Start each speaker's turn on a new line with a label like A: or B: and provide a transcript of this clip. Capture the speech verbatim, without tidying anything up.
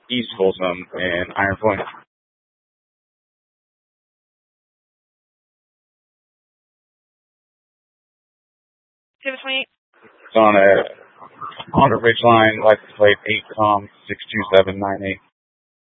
A: East Folsom and Iron Point.
B: Two twenty-eight.
A: It's on a Honda Ridgeline, license plate eight com six two seven nine eight.